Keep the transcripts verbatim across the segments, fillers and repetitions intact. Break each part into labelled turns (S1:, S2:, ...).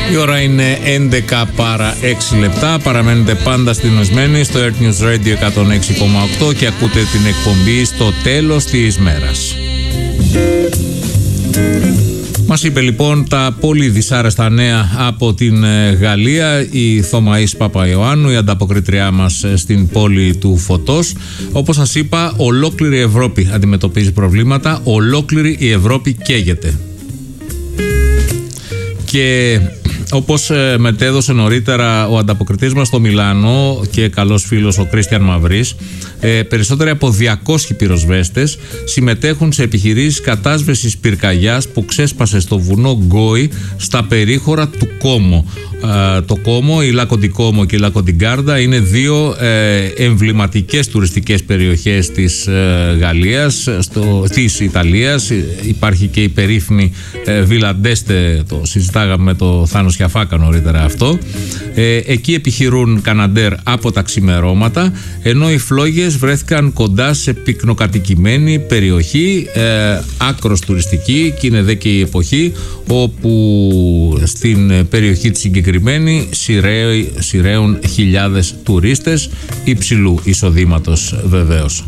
S1: Η ώρα είναι έντεκα παρά έξι λεπτά. Παραμένετε πάντα συντονισμένοι στο Earth News Radio εκατόν έξι κόμμα οκτώ και ακούτε την εκπομπή στο τέλος της μέρας. Μας είπε λοιπόν τα πολύ δυσάρεστα νέα από την Γαλλία η Θωμαής Παπαϊωάννου, η ανταποκριτριά μας στην πόλη του φωτός. Όπως σας είπα, ολόκληρη η Ευρώπη αντιμετωπίζει προβλήματα, ολόκληρη η Ευρώπη καίγεται. Και όπως μετέδωσε νωρίτερα ο ανταποκριτής μας στο Μιλάνο και καλός φίλος ο Κρίστιαν Μαυρής, περισσότεροι από διακόσιοι πυροσβέστες συμμετέχουν σε επιχειρήσεις κατάσβεσης πυρκαγιάς που ξέσπασε στο βουνό Γκόι στα περίχωρα του Κόμο. Το Κόμο, η Λάκο ντι Κόμο και η Λάκο ντι Γκάρντα είναι δύο εμβληματικές τουριστικές περιοχές της Γαλλίας, στο, της Ιταλίας. Υπάρχει και η περίφημη Βίλα Ντέστε, το συζητάγαμε με το Θάνο Σιαφάκα νωρίτερα αυτό. Εκεί επιχειρούν Καναντέρ από τα ξημερώματα, ενώ οι φλόγες βρέθηκαν κοντά σε πυκνοκατοικημένη περιοχή, άκρος τουριστική, και είναι δε και η εποχή όπου στην περιοχή της συγκεκριμένη σειραίουν χιλιάδες τουρίστες υψηλού εισοδήματος βεβαίως.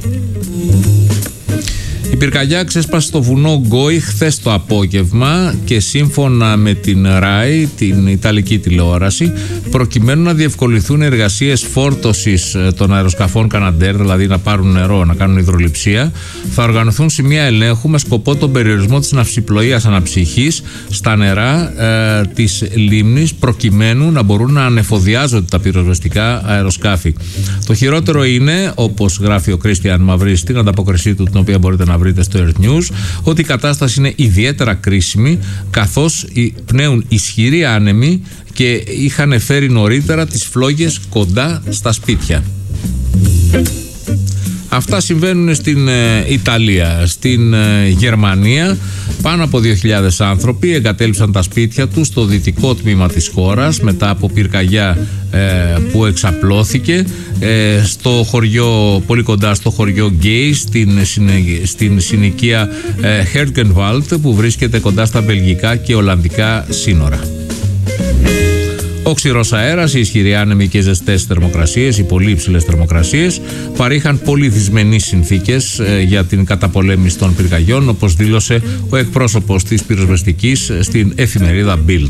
S1: Η πυρκαγιά ξέσπασε στο βουνό Γκόι χθες το απόγευμα και σύμφωνα με την ράι, την Ιταλική τηλεόραση, προκειμένου να διευκολυνθούν εργασίες φόρτωσης των αεροσκαφών Καναντέρ, δηλαδή να πάρουν νερό, να κάνουν υδρολειψία, θα οργανωθούν σημεία ελέγχου με σκοπό τον περιορισμό της ναυσιπλοείας αναψυχής στα νερά ε, της λίμνης, προκειμένου να μπορούν να ανεφοδιάζονται τα πυροσβεστικά αεροσκάφη. Το χειρότερο είναι, όπως γράφει ο Κρίστιαν Μαυρής στην ανταπόκρισή του, την οποία μπορείτε να βρείτε στο Earth News, ότι η κατάσταση είναι ιδιαίτερα κρίσιμη, καθώς πνέουν ισχυροί άνεμοι και είχαν φέρει νωρίτερα τις φλόγες κοντά στα σπίτια. Αυτά συμβαίνουν στην ε, Ιταλία. Στην ε, Γερμανία πάνω από δύο χιλιάδες άνθρωποι εγκατέλειψαν τα σπίτια τους στο δυτικό τμήμα της χώρας μετά από πυρκαγιά ε, που εξαπλώθηκε ε, στο χωριό, πολύ κοντά στο χωριό Γκέι, στην, στην συνοικία ε, Hergenwald, που βρίσκεται κοντά στα βελγικά και ολλανδικά σύνορα. Ο ξηρός αέρας, οι ισχυροί άνεμοι και οι ζεστές θερμοκρασίες, οι πολύ υψηλές θερμοκρασίες, παρήχαν πολύ δυσμενείς συνθήκες ε, για την καταπολέμηση των πυρκαγιών, όπως δήλωσε ο εκπρόσωπος της πυροσβεστικής στην εφημερίδα Bild.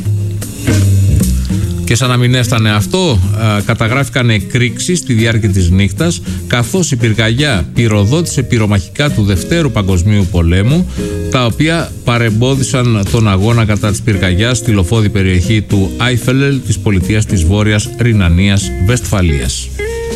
S1: Και σαν να μην έφτανε αυτό, α, καταγράφηκαν εκρήξεις στη διάρκεια της νύχτας, καθώς η πυρκαγιά πυροδότησε πυρομαχικά του Δευτέρου Παγκοσμίου Πολέμου, τα οποία παρεμπόδισαν τον αγώνα κατά της πυρκαγιάς στη λοφόδη περιοχή του Άιφελελ της πολιτείας της Βόρειας Ρινανίας Βεσφαλίας.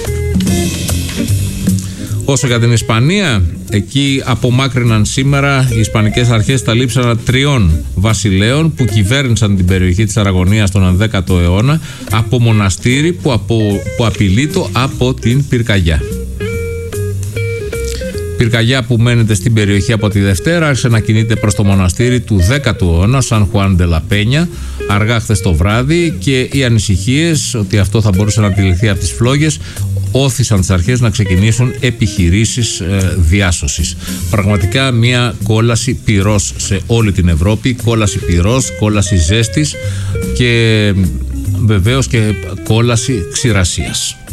S1: Όσο για την Ισπανία, εκεί απομάκρυναν σήμερα οι Ισπανικές αρχές τα λείψανα τριών βασιλέων που κυβέρνησαν την περιοχή της Αραγωνίας τον ενδέκατο αιώνα από μοναστήρι που, απο, που απειλείτο από την πυρκαγιά. Πυρκαγιά που μένεται στην περιοχή από τη Δευτέρα άρχισε να κινείται προς το μοναστήρι του δέκατου αιώνα, Σαν Χουάν ντε λα Πένια, αργά χθες το βράδυ, και οι ανησυχίες ότι αυτό θα μπορούσε να αντιληφθεί από τις φλόγες όθησαν τις αρχές να ξεκινήσουν επιχειρήσεις ε, διάσωσης. Πραγματικά μια κόλαση πυρός σε όλη την Ευρώπη, κόλαση πυρός, κόλαση ζέστης και βεβαίως και κόλαση ξηρασίας.